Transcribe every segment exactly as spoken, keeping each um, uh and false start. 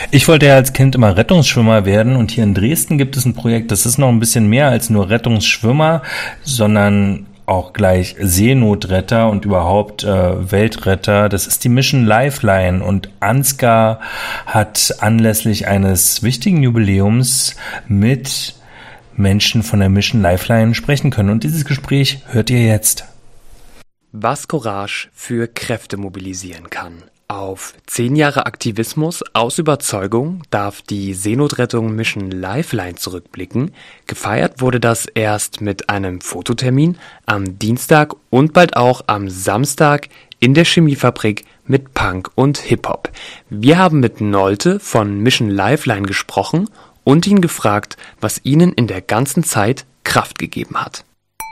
Ich wollte ja als Kind immer Rettungsschwimmer werden und hier in Dresden gibt es ein Projekt, das ist noch ein bisschen mehr als nur Rettungsschwimmer, sondern auch gleich Seenotretter und überhaupt äh, Weltretter. Das ist die Mission Lifeline und Ansgar hat anlässlich eines wichtigen Jubiläums mit Menschen von der Mission Lifeline sprechen können. Und dieses Gespräch hört ihr jetzt. Was Courage für Kräfte mobilisieren kann. Auf zehn Jahre Aktivismus aus Überzeugung darf die Seenotrettung Mission Lifeline zurückblicken. Gefeiert wurde das erst mit einem Fototermin am Dienstag und bald auch am Samstag in der Chemiefabrik mit Punk und Hip-Hop. Wir haben mit Nolte von Mission Lifeline gesprochen und ihn gefragt, was ihnen in der ganzen Zeit Kraft gegeben hat.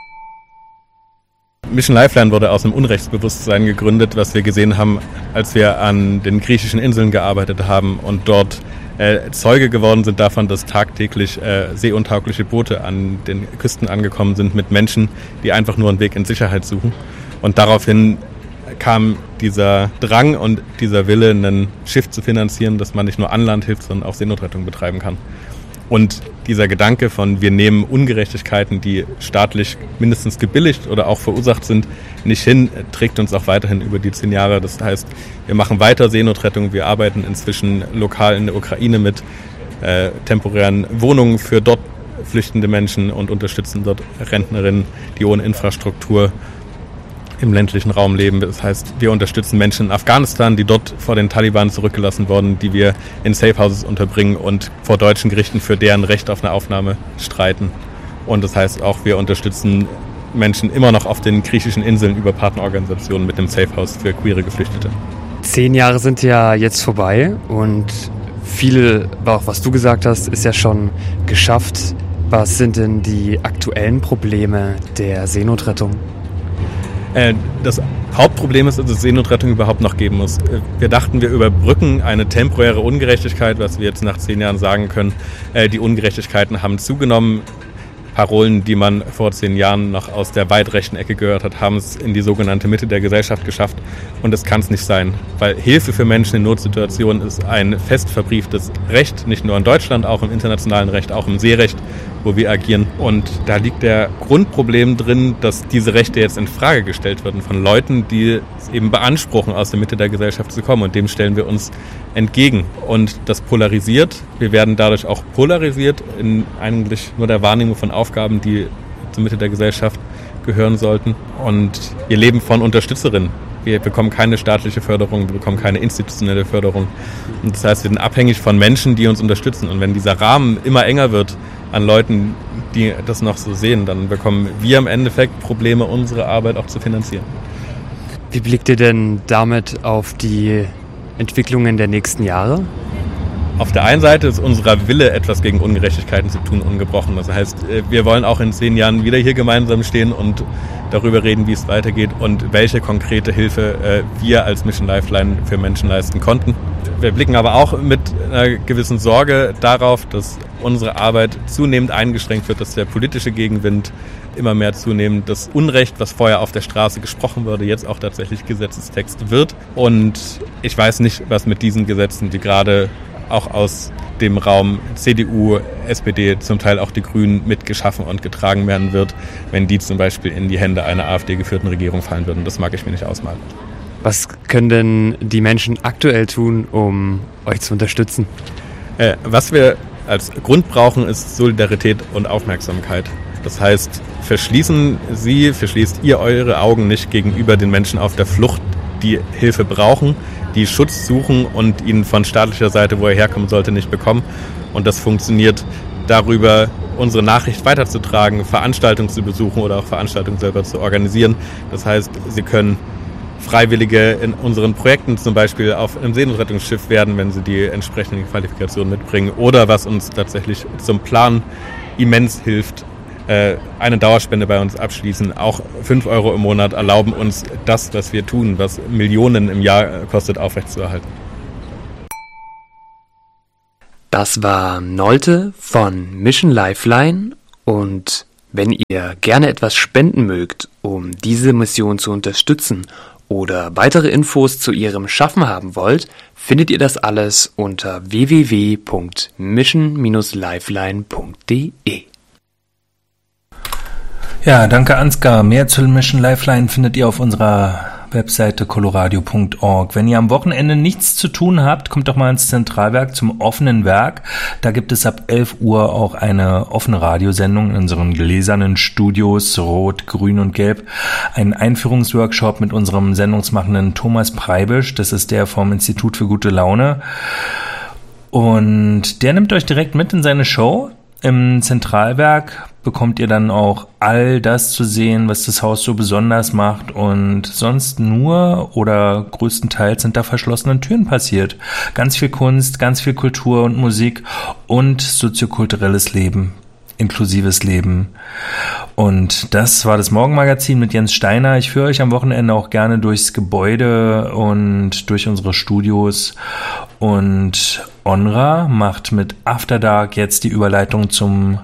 Mission Lifeline wurde aus einem Unrechtsbewusstsein gegründet, was wir gesehen haben, als wir an den griechischen Inseln gearbeitet haben und dort äh, Zeuge geworden sind davon, dass tagtäglich äh, seeuntaugliche Boote an den Küsten angekommen sind mit Menschen, die einfach nur einen Weg in Sicherheit suchen. Und daraufhin kam dieser Drang und dieser Wille, ein Schiff zu finanzieren, dass man nicht nur an Land hilft, sondern auch Seenotrettung betreiben kann. Und dieser Gedanke von, wir nehmen Ungerechtigkeiten, die staatlich mindestens gebilligt oder auch verursacht sind, nicht hin, trägt uns auch weiterhin über die zehn Jahre. Das heißt, wir machen weiter Seenotrettung. Wir arbeiten inzwischen lokal in der Ukraine mit äh, temporären Wohnungen für dort flüchtende Menschen und unterstützen dort Rentnerinnen, die ohne Infrastruktur im ländlichen Raum leben. Das heißt, wir unterstützen Menschen in Afghanistan, die dort vor den Taliban zurückgelassen wurden, die wir in Safehouses unterbringen und vor deutschen Gerichten für deren Recht auf eine Aufnahme streiten. Und das heißt auch, wir unterstützen Menschen immer noch auf den griechischen Inseln über Partnerorganisationen mit dem Safehouse für queere Geflüchtete. Zehn Jahre sind ja jetzt vorbei und viel, auch was du gesagt hast, ist ja schon geschafft. Was sind denn die aktuellen Probleme der Seenotrettung? Das Hauptproblem ist, dass es Seenotrettung überhaupt noch geben muss. Wir dachten, wir überbrücken eine temporäre Ungerechtigkeit, was wir jetzt nach zehn Jahren sagen können. Die Ungerechtigkeiten haben zugenommen. Parolen, die man vor zehn Jahren noch aus der weit rechten Ecke gehört hat, haben es in die sogenannte Mitte der Gesellschaft geschafft. Und das kann es nicht sein, weil Hilfe für Menschen in Notsituationen ist ein fest verbrieftes Recht, nicht nur in Deutschland, auch im internationalen Recht, auch im Seerecht, wo wir agieren. Und da liegt der Grundproblem drin, dass diese Rechte jetzt in Frage gestellt werden von Leuten, die es eben beanspruchen, aus der Mitte der Gesellschaft zu kommen. Und dem stellen wir uns entgegen. Und das polarisiert. Wir werden dadurch auch polarisiert in eigentlich nur der Wahrnehmung von Aufgaben, die zur Mitte der Gesellschaft gehören sollten. Und wir leben von Unterstützerinnen. Wir bekommen keine staatliche Förderung, wir bekommen keine institutionelle Förderung. Und das heißt, wir sind abhängig von Menschen, die uns unterstützen. Und wenn dieser Rahmen immer enger wird an Leuten, die das noch so sehen, dann bekommen wir im Endeffekt Probleme, unsere Arbeit auch zu finanzieren. Wie blickt ihr denn damit auf die Entwicklungen der nächsten Jahre? Auf der einen Seite ist unser Wille, etwas gegen Ungerechtigkeiten zu tun, ungebrochen. Das heißt, wir wollen auch in zehn Jahren wieder hier gemeinsam stehen und darüber reden, wie es weitergeht und welche konkrete Hilfe wir als Mission Lifeline für Menschen leisten konnten. Wir blicken aber auch mit einer gewissen Sorge darauf, dass unsere Arbeit zunehmend eingeschränkt wird, dass der politische Gegenwind immer mehr zunehmend, das Unrecht, was vorher auf der Straße gesprochen wurde, jetzt auch tatsächlich Gesetzestext wird. Und ich weiß nicht, was mit diesen Gesetzen, die gerade auch aus dem Raum C D U, S P D, zum Teil auch die Grünen mitgeschaffen und getragen werden wird, wenn die zum Beispiel in die Hände einer AfD-geführten Regierung fallen würden. Das mag ich mir nicht ausmalen. Was können denn die Menschen aktuell tun, um euch zu unterstützen? Äh, was wir als Grund brauchen, ist Solidarität und Aufmerksamkeit. Das heißt, verschließen Sie, verschließt ihr eure Augen nicht gegenüber den Menschen auf der Flucht, die Hilfe brauchen, die Schutz suchen und ihn von staatlicher Seite, wo er herkommen sollte, nicht bekommen. Und das funktioniert darüber, unsere Nachricht weiterzutragen, Veranstaltungen zu besuchen oder auch Veranstaltungen selber zu organisieren. Das heißt, Sie können Freiwillige in unseren Projekten zum Beispiel auf einem Seenotrettungsschiff werden, wenn sie die entsprechenden Qualifikationen mitbringen. Oder was uns tatsächlich zum Plan immens hilft, eine Dauerspende bei uns abschließen. Auch fünf Euro im Monat erlauben uns das, was wir tun, was Millionen im Jahr kostet, aufrechtzuerhalten. Das war Nolte von Mission Lifeline. Und wenn ihr gerne etwas spenden mögt, um diese Mission zu unterstützen oder weitere Infos zu ihrem Schaffen haben wollt, findet ihr das alles unter w w w punkt mission Bindestrich lifeline punkt d e. Ja, danke Ansgar. Mehr zu Mission Lifeline findet ihr auf unserer Webseite coloradio punkt org. Wenn ihr am Wochenende nichts zu tun habt, kommt doch mal ins Zentralwerk zum offenen Werk. Da gibt es ab elf Uhr auch eine offene Radiosendung in unseren gläsernen Studios Rot, Grün und Gelb. Einen Einführungsworkshop mit unserem sendungsmachenden Thomas Preibisch. Das ist der vom Institut für gute Laune. Und der nimmt euch direkt mit in seine Show. Im Zentralwerk bekommt ihr dann auch all das zu sehen, was das Haus so besonders macht, und sonst nur oder größtenteils hinter verschlossenen Türen passiert. Ganz viel Kunst, ganz viel Kultur und Musik und soziokulturelles Leben, inklusives Leben. Und das war das Morgenmagazin mit Jens Steiner. Ich führe euch am Wochenende auch gerne durchs Gebäude und durch unsere Studios. Und Onra macht mit After Dark jetzt die Überleitung zum